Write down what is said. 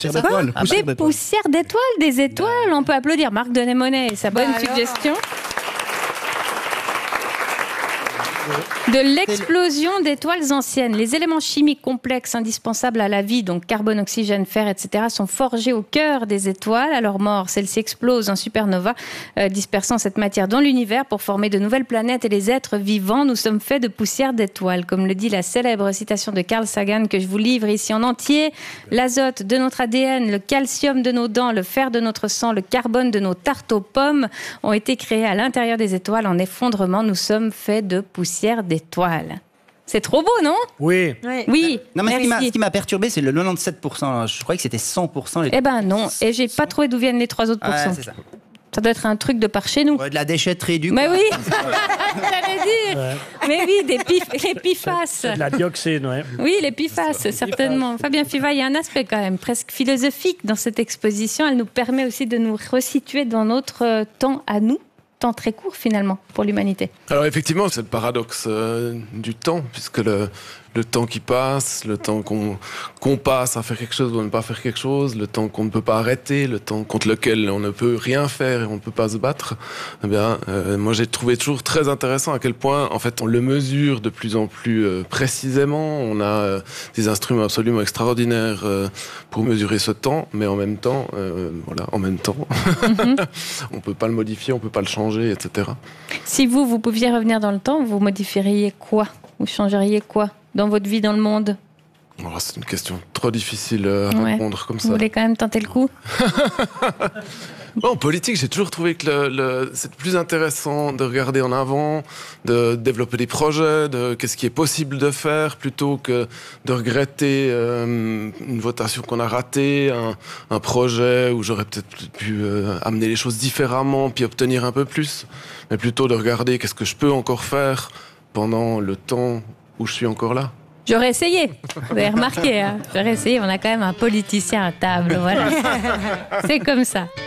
Des poussières d'étoiles, des étoiles. On peut applaudir Marc Denémonet et sa bonne suggestion. De l'explosion d'étoiles anciennes. Les éléments chimiques complexes indispensables à la vie, donc carbone, oxygène, fer, etc., sont forgés au cœur des étoiles. À leur mort, celles-ci explosent en supernova, dispersant cette matière dans l'univers pour former de nouvelles planètes et les êtres vivants. Nous sommes faits de poussière d'étoiles, comme le dit la célèbre citation de Carl Sagan que je vous livre ici en entier. L'azote de notre ADN, le calcium de nos dents, le fer de notre sang, le carbone de nos tartes aux pommes ont été créés à l'intérieur des étoiles en effondrement. Nous sommes faits de poussière d'étoiles. C'est trop beau, non ? Oui. Oui. Non, mais ce qui m'a perturbé, c'est le 97%. Je croyais que c'était 100%. Eh ben non. Et j'ai pas trouvé d'où viennent les 3 autres pourcents. C'est ça. Ça doit être un truc de par chez nous. De la déchetterie du Mais oui, j'allais dire. Ouais. Mais oui, les PFAS. De la dioxine, oui. Oui, les PFAS, certainement. Fabien Fiva, il y a un aspect quand même presque philosophique dans cette exposition. Elle nous permet aussi de nous resituer dans notre temps à nous. Temps très court finalement pour l'humanité. Alors effectivement, c'est le paradoxe du temps, puisque le temps qui passe, le temps qu'on passe à faire quelque chose ou à ne pas faire quelque chose, le temps qu'on ne peut pas arrêter, le temps contre lequel on ne peut rien faire et on ne peut pas se battre, eh bien, moi j'ai trouvé toujours très intéressant à quel point en fait on le mesure de plus en plus précisément. On a des instruments absolument extraordinaires pour mesurer ce temps, mais en même temps, on peut pas le modifier, on peut pas le changer, etc. Si vous pouviez revenir dans le temps, vous modifieriez quoi ? Vous changeriez quoi dans votre vie dans le monde ? C'est une question trop difficile à répondre comme ça. Vous voulez quand même tenter le coup ? En politique, j'ai toujours trouvé que c'est plus intéressant de regarder en avant, de développer des projets, de qu'est-ce qui est possible de faire, plutôt que de regretter une votation qu'on a ratée, un projet où j'aurais peut-être pu amener les choses différemment, puis obtenir un peu plus, mais plutôt de regarder qu'est-ce que je peux encore faire pendant le temps où je suis encore là. J'aurais essayé, vous avez remarqué, hein. J'aurais essayé, on a quand même un politicien à table, voilà. C'est comme ça.